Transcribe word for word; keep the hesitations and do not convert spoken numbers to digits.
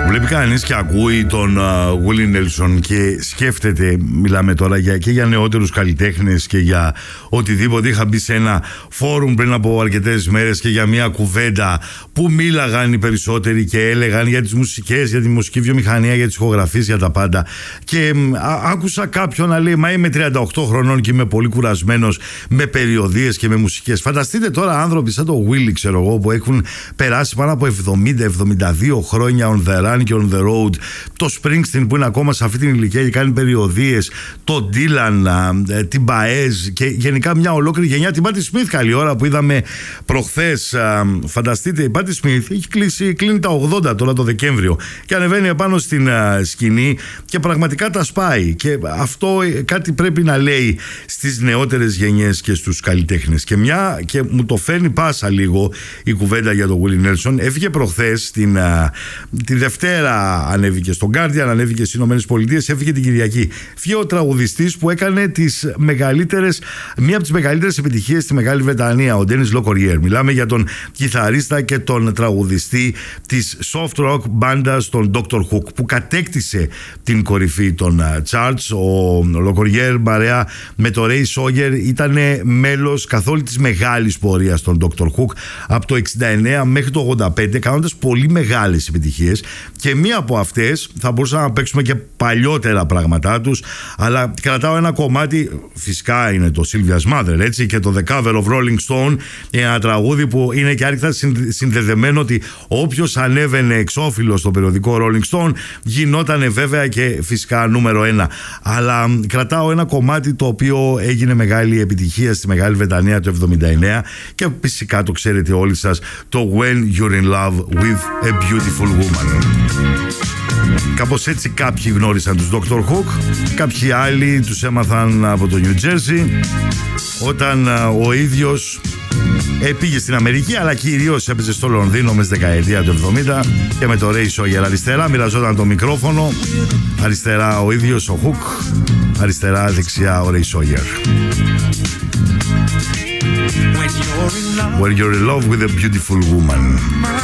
Βλέπει κανείς και ακούει τον Willie Nelson και σκέφτεται, μιλάμε τώρα για, και για νεότερους καλλιτέχνες και για οτιδήποτε. Είχα μπει σε ένα φόρουμ πριν από αρκετές μέρες και για μια κουβέντα που μίλαγαν οι περισσότεροι και έλεγαν για τις μουσικές, για τη μουσική βιομηχανία, για τις ηχογραφίες, για τα πάντα. Και α, άκουσα κάποιον να λέει: μα είμαι τριάντα οκτώ χρονών και είμαι πολύ κουρασμένος με περιοδίες και με μουσικές. Φανταστείτε τώρα άνθρωποι σαν το Willie, ξέρω εγώ, που έχουν περάσει πάνω από εβδομήντα εβδομήντα δύο χρόνια on the run και on the road. Το Springsteen που είναι ακόμα σε αυτή την ηλικία και κάνει περιοδίες. Το Dylan, την Baez και γενικά μια ολόκληρη γενιά. Την Patti Smith, καλή ώρα που είδαμε προχθές. Φανταστείτε, η Patti Smith έχει κλείσει, κλείνει τα ογδόντα τώρα το Δεκέμβριο και ανεβαίνει επάνω στην σκηνή και πραγματικά τα σπάει. Και αυτό κάτι πρέπει να λέει στις νεότερες γενιές και στους καλλιτέχνες. Και μια και μου το φέρνει πάσα λίγο η κουβέντα για τον Willie Nelson. Έφυγε προχθές την, τη Δευτέρα, ανέβηκε στο Guardian, ανέβηκε στις Ηνωμένες Πολιτείες, έφυγε την Κυριακή. Φύγε ο τραγουδιστής που έκανε τις μεγαλύτερες, μία από τις μεγαλύτερες επιτυχίες στη Μεγάλη Βρετανία, ο Dennis Lockorier. Μιλάμε για τον κιθαρίστα και τον τραγουδιστή της soft rock μπάντας των ντόκτορ Hook, που κατέκτησε την κορυφή των charts. Ο Lockorier παρέα με το Ray Sawyer ήταν μέλος καθ' όλη της μεγάλης πορείας των ντόκτορ Hook από το εξήντα εννέα μέχρι το ογδόντα πέντε, κάνοντας πολύ μεγάλες επιτυχίες, και μία από αυτές θα μπορούσαμε να παίξουμε και παλιότερα πράγματά τους, αλλά κρατάω ένα κομμάτι, φυσικά είναι το Sylvia's Mother, έτσι, και το The Cover of Rolling Stone, ένα τραγούδι που είναι και άρρηκτα συνδεδεμένο ότι όποιος ανέβαινε εξώφυλλο στο περιοδικό Rolling Stone γινότανε βέβαια και φυσικά νούμερο ένα. Αλλά κρατάω ένα κομμάτι το οποίο έγινε μεγάλη επιτυχία στη Μεγάλη Βρετανία το εβδομήντα εννέα και φυσικά το ξέρετε όλοι σας, το When You're in Love with a Beautiful Woman. Κάπως έτσι κάποιοι γνώρισαν τους ντόκτορ Hook, κάποιοι άλλοι τους έμαθαν από το New Jersey, όταν ο ίδιος πήγε στην Αμερική, αλλά κυρίως έπαιζε στο Λονδίνο μέσα στη δεκαετία του εβδομήντα και με το Ray Sawyer αριστερά μοιραζόταν το μικρόφωνο, αριστερά ο ίδιος ο Hook, αριστερά δεξιά ο Ray Sawyer. When you're in love with a beautiful woman.